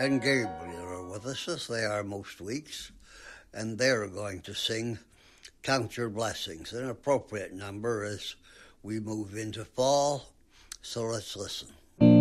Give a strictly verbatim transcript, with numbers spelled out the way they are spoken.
and Gabriel are with us, as they are most weeks, and they're going to sing Count Your Blessings, an appropriate number as we move into fall, so let's listen.